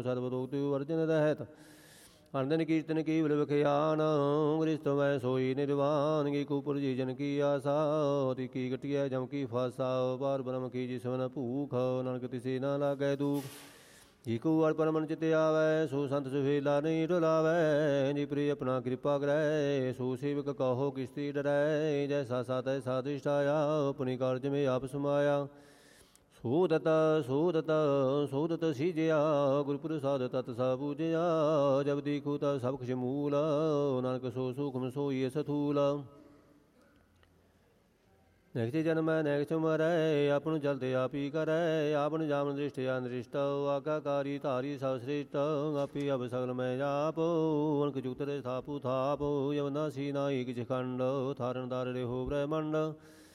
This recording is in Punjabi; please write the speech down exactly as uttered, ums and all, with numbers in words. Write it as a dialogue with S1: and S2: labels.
S1: ਸਰਬਦੋਗਤਿ ਵਰਜਨ ਰਹਿਤ ਅਨੰਦਨ ਕੀਰਤਨ ਕੀ ਬਲ ਵਿਖਿਆਨ ਗ੍ਰਿਸ਼ਤ ਮੈਂ ਸੋਈ ਨਿਰਵਾਨ ਕੀ ਕੂਪਰ ਜੀ ਜਨ ਕੀ ਆਸਾ ਤੀ ਕੀ ਗਟਿਐ ਜਮ ਕੀ ਫਾਸਾ ਪਾਰ ਬ੍ਰਹਮ ਕੀ ਜਿਸਵਨ ਭੂਖ ਨਾਨਕ ਤਿਸੇ ਨਾ ਲਾਗੈ ਦੂਖ ਜੀ ਕੋ ਅੜ ਪਰਮਨ ਚਿਤ ਆਵੈ ਸੋ ਸੰਤ ਸੁਹੇਲਾ ਨਹੀਂ ਡੁਲਾਵੈ ਜੀ ਪ੍ਰਿਯ ਆਪਣਾ ਕਿਰਪਾ ਕਰੈ ਸੋ ਸੇਵਕ ਕਹੋ ਕਿਸਤੀ ਡਰੈ ਜੈਸਾ ਸਾ ਤੈਸਾ ਦ੍ਰਿਸ਼ਟਾਇਆ ਆਪਣੀ ਕਾਰਜ ਮੇ ਆਪ ਸਮਾਇਆ ਸੋਦਤ ਸੋਦਤ ਸੋਦਤ ਸੀਜਿਆ ਗੁਰ ਪ੍ਰਸਾਦ ਤਤ ਸਾ ਪੂਜਿਆ ਜਬ ਦੇਖੋ ਤਾ ਸਭ ਕੁਛ ਮੂਲ ਨਾਨਕ ਸੋ ਸੂਖਮ ਸੋਈ ਸਥੂਲ ਨੈਕਤੇ ਜਨਮੈ ਨੈਕਚ ਮਰੈ ਆਪਣੁ ਚਲਤੇ ਆਪ ਹੀ ਕਰੈ ਆਪਨ ਜਾਮਨ ਦ੍ਰਿਸ਼ਟ ਅਨਦ੍ਰਿਸ਼ਟ ਆਗਾਕਾਰੀ ਧਾਰੀ ਸਭ ਸ੍ਰਿਸ਼ਟ ਆਪੀ ਅਬ ਸਗਲ ਮੈਂ ਜਾਪ ਅਣਕ ਜੁਗਤ ਰੇ ਥਾਪੂ ਥਾਪ ਯਵਨਾਸੀ ਨਾਈ ਕਿਛ ਖੰਡ ਥਾਰਨ ਦਾਰ ਰਿਹੋ ਬ੍ਰਹਮੰਡ